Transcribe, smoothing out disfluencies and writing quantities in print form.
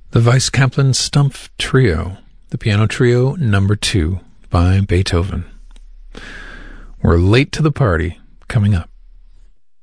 The Weiss Kaplan Stumpf Trio, the Piano Trio No. 2 by Beethoven. We're late to the party, coming up.